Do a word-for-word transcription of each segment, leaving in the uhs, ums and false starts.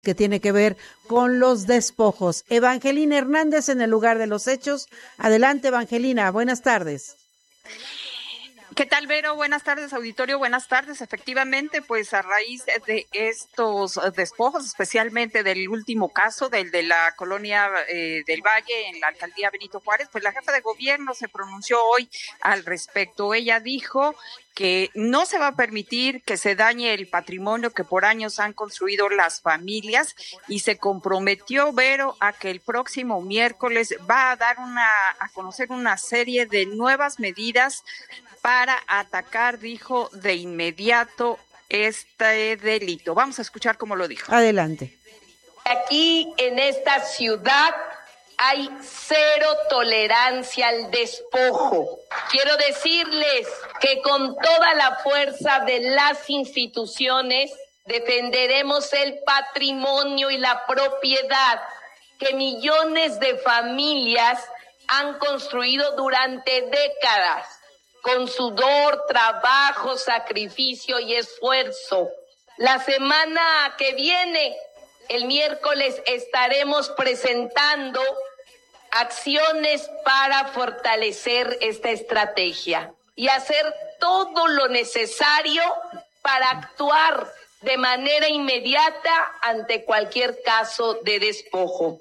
que tiene que ver con los despojos. Evangelina Hernández en el lugar de los hechos. Adelante, Evangelina, buenas tardes. ¿Qué tal, Vero? Buenas tardes, auditorio. Buenas tardes. Efectivamente, pues a raíz de estos despojos, especialmente del último caso, del de la colonia eh, del Valle, en la alcaldía Benito Juárez, pues la jefa de gobierno se pronunció hoy al respecto. Ella dijo que no se va a permitir que se dañe el patrimonio que por años han construido las familias y se comprometió, Vero, a que el próximo miércoles va a dar una, a conocer una serie de nuevas medidas para atacar, dijo, de inmediato este delito. Vamos a escuchar cómo lo dijo. Adelante. Aquí en esta ciudad hay cero tolerancia al despojo. Quiero decirles que con toda la fuerza de las instituciones defenderemos el patrimonio y la propiedad que millones de familias han construido durante décadas, con sudor, trabajo, sacrificio y esfuerzo. La semana que viene, el miércoles, estaremos presentando acciones para fortalecer esta estrategia y hacer todo lo necesario para actuar de manera inmediata ante cualquier caso de despojo.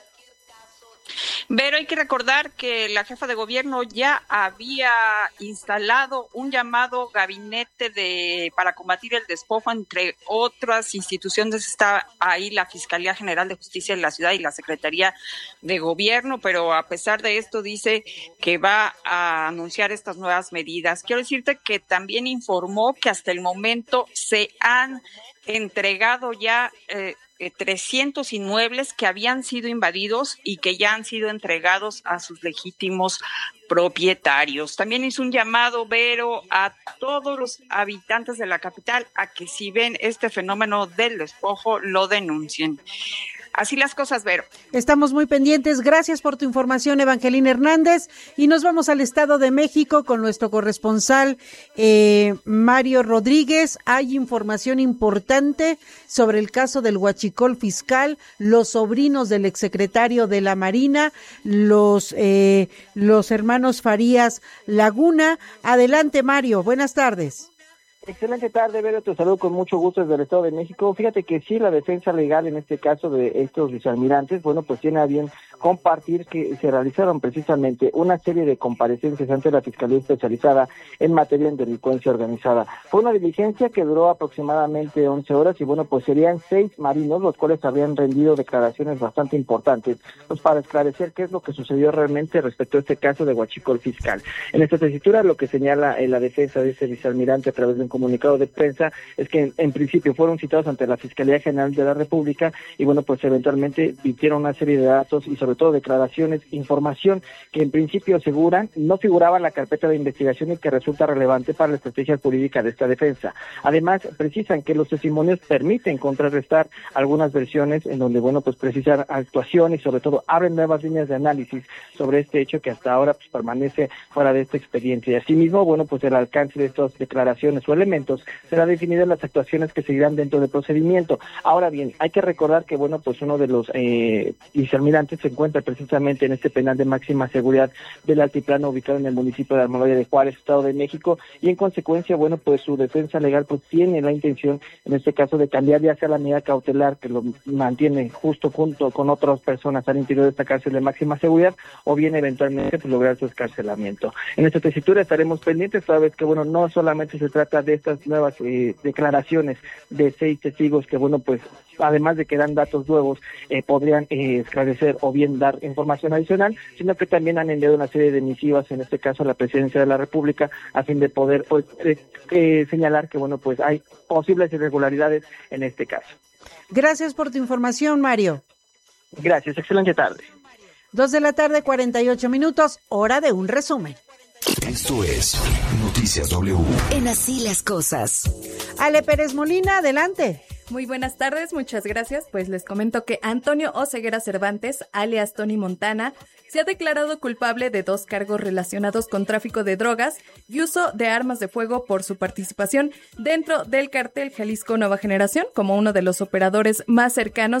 Pero hay que recordar que la jefa de gobierno ya había instalado un llamado gabinete de para combatir el despojo, entre otras instituciones. Está ahí la Fiscalía General de Justicia de la Ciudad y la Secretaría de Gobierno, pero a pesar de esto dice que va a anunciar estas nuevas medidas. Quiero decirte que también informó que hasta el momento se han entregado ya eh, trescientos inmuebles que habían sido invadidos y que ya han sido entregados a sus legítimos propietarios. También hizo un llamado, Vero, a todos los habitantes de la capital a que si ven este fenómeno del despojo, lo denuncien. Así las cosas, Vero. Estamos muy pendientes. Gracias por tu información, Evangelina Hernández. Y nos vamos al Estado de México con nuestro corresponsal, eh, Mario Rodríguez. Hay información importante sobre el caso del huachicol fiscal, los sobrinos del exsecretario de la Marina, los, eh, los hermanos Farías Laguna. Adelante, Mario. Buenas tardes. Excelente tarde, Vero, te saludo con mucho gusto desde el Estado de México. Fíjate que sí, la defensa legal en este caso de estos vicealmirantes, bueno, pues tiene a bien compartir que se realizaron precisamente una serie de comparecencias ante la Fiscalía Especializada en materia de delincuencia organizada. Fue una diligencia que duró aproximadamente once horas y bueno, pues serían seis marinos los cuales habían rendido declaraciones bastante importantes, pues para esclarecer qué es lo que sucedió realmente respecto a este caso de huachicol fiscal. En esta tesitura lo que señala en la defensa de ese vicealmirante a través de un comunicado de prensa es que en, en principio fueron citados ante la Fiscalía General de la República y bueno, pues eventualmente dieron una serie de datos y sobre todo declaraciones, información que en principio aseguran no figuraba en la carpeta de investigación y que resulta relevante para la estrategia jurídica de esta defensa. Además, precisan que los testimonios permiten contrarrestar algunas versiones en donde, bueno, pues precisan actuación y sobre todo abren nuevas líneas de análisis sobre este hecho que hasta ahora pues permanece fuera de este expediente. Y asimismo, bueno, pues el alcance de estas declaraciones o elementos será definido en las actuaciones que seguirán dentro del procedimiento. Ahora bien, hay que recordar que, bueno, pues uno de los eh, vicealmirantes se encuentra precisamente en este penal de máxima seguridad del altiplano ubicado en el municipio de Almoloya de Juárez, Estado de México, y en consecuencia, bueno, pues su defensa legal pues tiene la intención, en este caso, de cambiar ya sea la medida cautelar que lo mantiene justo junto con otras personas al interior de esta cárcel de máxima seguridad, o bien eventualmente pues, lograr su escarcelamiento. En esta tesitura estaremos pendientes, toda vez que, bueno, no solamente se trata de estas nuevas eh, declaraciones de seis testigos que, bueno, pues además de que dan datos nuevos, eh, podrían eh, esclarecer o bien dar información adicional, sino que también han enviado una serie de misivas, en este caso a la Presidencia de la República, a fin de poder pues eh, eh, señalar que, bueno, pues hay posibles irregularidades en este caso. Gracias por tu información, Mario. Gracias, excelente tarde. Dos de la tarde, cuarenta y ocho minutos, hora de un resumen. Esto es Noticias W. En Así las Cosas. Ale Pérez Molina, adelante. Muy buenas tardes, muchas gracias. Pues les comento que Antonio Oseguera Cervantes, alias Tony Montana, se ha declarado culpable de dos cargos relacionados con tráfico de drogas y uso de armas de fuego por su participación dentro del cártel Jalisco Nueva Generación como uno de los operadores más cercanos